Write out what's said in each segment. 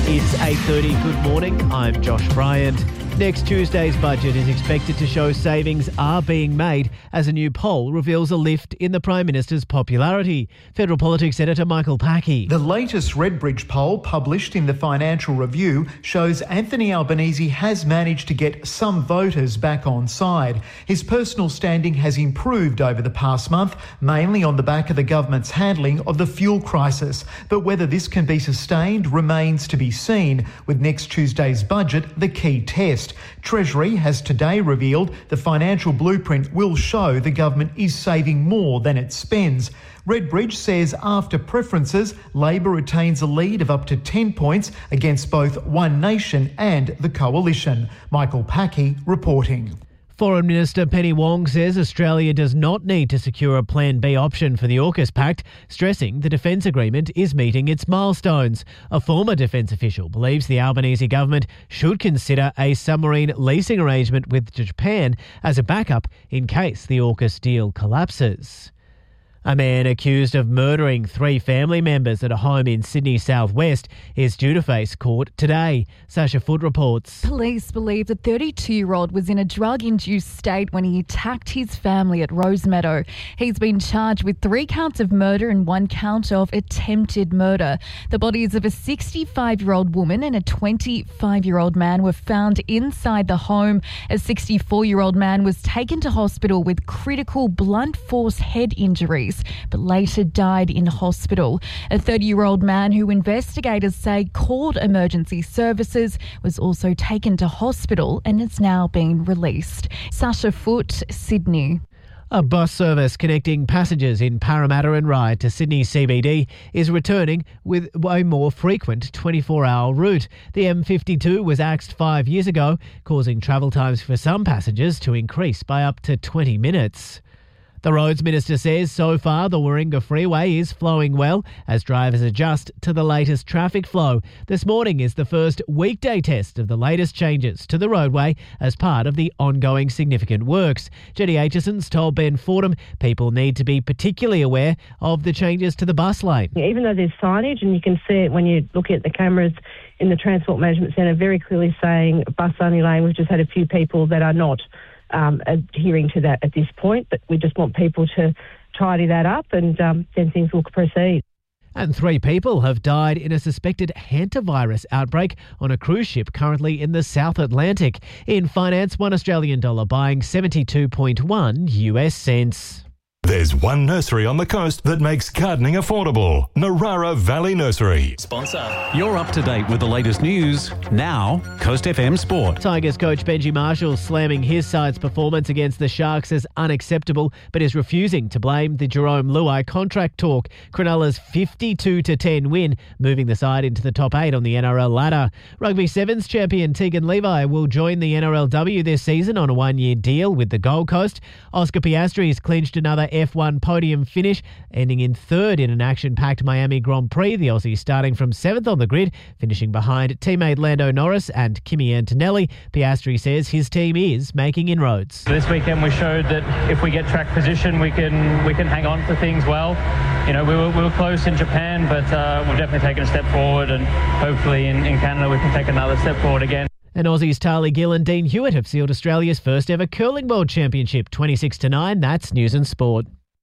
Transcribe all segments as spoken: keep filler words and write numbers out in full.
It's eight thirty. Good morning. I'm Josh Bryant. Next Tuesday's budget is expected to show savings are being made as a new poll reveals a lift in the Prime Minister's popularity. Federal Politics Editor Michael Packey. The latest Redbridge poll published in the Financial Review shows Anthony Albanese has managed to get some voters back on side. His personal standing has improved over the past month, mainly on the back of the government's handling of the fuel crisis. But whether this can be sustained remains to be seen, with next Tuesday's budget the key test. Treasury has today revealed the financial blueprint will show the government is saving more than it spends. Redbridge says after preferences, Labor retains a lead of up to ten points against both One Nation and the Coalition. Michael Packey reporting. Foreign Minister Penny Wong says Australia does not need to secure a Plan B option for the AUKUS Pact, stressing the defence agreement is meeting its milestones. A former defence official believes the Albanese government should consider a submarine leasing arrangement with Japan as a backup in case the AUKUS deal collapses. A man accused of murdering three family members at a home in Sydney southwest is due to face court today. Sasha Foote reports. Police believe the thirty-two-year-old was in a drug-induced state when he attacked his family at Rosemeadow. He's been charged with three counts of murder and one count of attempted murder. The bodies of a sixty-five-year-old woman and a twenty-five-year-old man were found inside the home. A sixty-four-year-old man was taken to hospital with critical blunt force head injuries, but later died in hospital. A thirty-year-old man who investigators say called emergency services was also taken to hospital and is now being released. Sasha Foote, Sydney. A bus service connecting passengers in Parramatta and Ryde to Sydney C B D is returning with a more frequent twenty-four hour route. The M fifty-two was axed five years ago, causing travel times for some passengers to increase by up to twenty minutes. The Roads Minister says so far the Warringah Freeway is flowing well as drivers adjust to the latest traffic flow. This morning is the first weekday test of the latest changes to the roadway as part of the ongoing significant works. Jenny Aitchison's told Ben Fordham people need to be particularly aware of the changes to the bus lane. Even though there's signage, and you can see it when you look at the cameras in the Transport Management Centre, very clearly saying bus-only lane. We've just had a few people that are not Um, adhering to that at this point, but we just want people to tidy that up and um, then things will proceed. And three people have died in a suspected hantavirus outbreak on a cruise ship currently in the South Atlantic. In finance, one Australian dollar buying seventy-two point one U S cents. There's one nursery on the coast that makes gardening affordable. Narara Valley Nursery. Sponsor. You're up to date with the latest news. Now, Coast F M Sport. Tigers coach Benji Marshall slamming his side's performance against the Sharks as unacceptable, but is refusing to blame the Jerome Luai contract talk. Cronulla's fifty-two to ten win, moving the side into the top eight on the N R L ladder. Rugby Sevens champion Tegan Levi will join the N R L W this season on a one-year deal with the Gold Coast. Oscar Piastri's clinched another F one podium finish, ending in third in an action-packed Miami Grand Prix. The Aussie starting from seventh on the grid, finishing behind teammate Lando Norris and Kimi Antonelli. Piastri says his team is making inroads. This weekend we showed that if we get track position, we can we can hang on to things well. You know, we were, we were close in Japan, but uh, we've definitely taken a step forward, and hopefully in, in Canada we can take another step forward again. And Aussies Tarly Gill and Dean Hewitt have sealed Australia's first ever curling world championship, twenty-six to nine. That's News and Sport.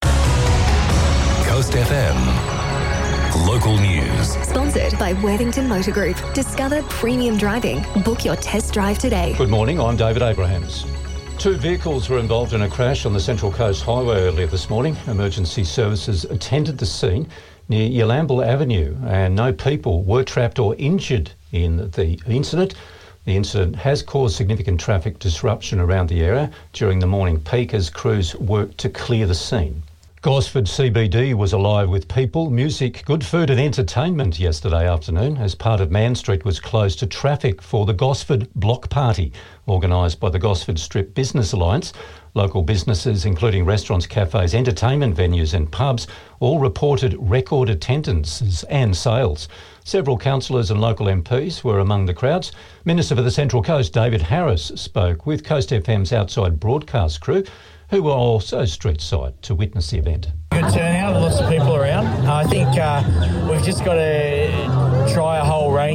Coast F M. Local news. Sponsored by Worthington Motor Group. Discover premium driving. Book your test drive today. Good morning, I'm David Abrahams. Two vehicles were involved in a crash on the Central Coast Highway earlier this morning. Emergency services attended the scene near Yalambal Avenue, and no people were trapped or injured in the incident. The incident has caused significant traffic disruption around the area during the morning peak as crews worked to clear the scene. Gosford C B D was alive with people, music, good food and entertainment yesterday afternoon as part of Man Street was closed to traffic for the Gosford Block Party, organised by the Gosford Strip Business Alliance. Local businesses, including restaurants, cafes, entertainment venues and pubs, all reported record attendances and sales. Several councillors and local M Ps were among the crowds. Minister for the Central Coast, David Harris, spoke with Coast F M's outside broadcast crew, who were also street-side to witness the event. Good turnout, lots of people around. I think uh, we've just got to try a whole range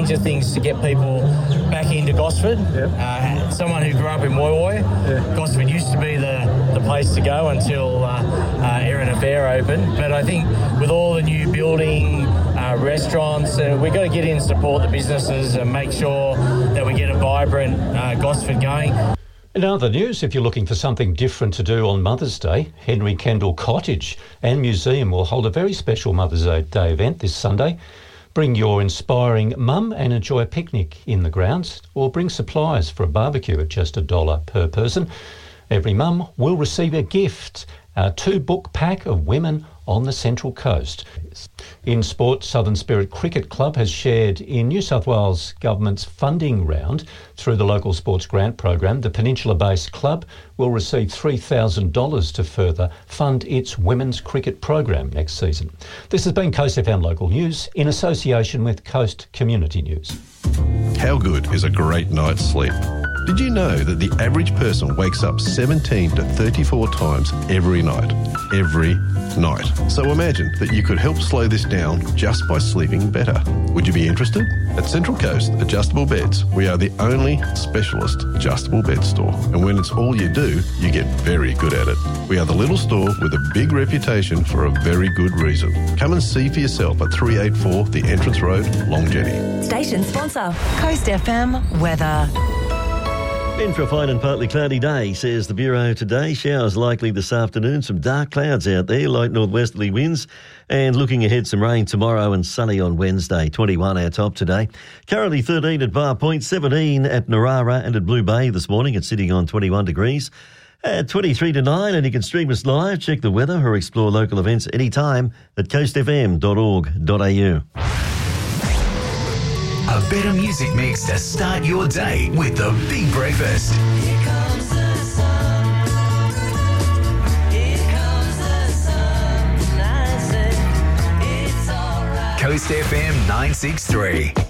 change of things to get people back into Gosford. Yep. Uh, someone who grew up in Woy Woy, yeah. Gosford used to be the, the place to go until uh, uh, Erin Affair opened. But I think with all the new building, uh, restaurants, uh, we've got to get in and support the businesses and make sure that we get a vibrant uh, Gosford going. In other news, if you're looking for something different to do on Mother's Day, Henry Kendall Cottage and Museum will hold a very special Mother's Day event this Sunday. Bring your inspiring mum and enjoy a picnic in the grounds, or bring supplies for a barbecue at just a dollar per person. Every mum will receive a gift, a two-book pack of Women on the Central Coast. In sport, Southern Spirit Cricket Club has shared in New South Wales Government's funding round through the local sports grant program. The Peninsula-based club will receive three thousand dollars to further fund its women's cricket program next season. This has been Coast F M Local News in association with Coast Community News. How good is a great night's sleep? Did you know that the average person wakes up seventeen to thirty-four times every night? Every night. So imagine that you could help slow this down just by sleeping better. Would you be interested? At Central Coast Adjustable Beds, we are the only specialist adjustable bed store. And when it's all you do, you get very good at it. We are the little store with a big reputation for a very good reason. Come and see for yourself at three eighty-four The Entrance Road, Long Jetty. Station sponsor, Coast F M Weather. In for a fine and partly cloudy day, says the Bureau today. Showers likely this afternoon, some dark clouds out there, light northwesterly winds, and looking ahead some rain tomorrow and sunny on Wednesday. twenty-one our top today. Currently thirteen at Bar Point, seventeen at Narara and at Blue Bay this morning. It's sitting on twenty-one degrees. At twenty-three to nine, and you can stream us live, check the weather or explore local events anytime at coast f m dot org dot a u. A better music mix to start your day with the Big Breakfast. Here comes the sun. Here comes the sun. I said, it's all right. Coast F M nine six three.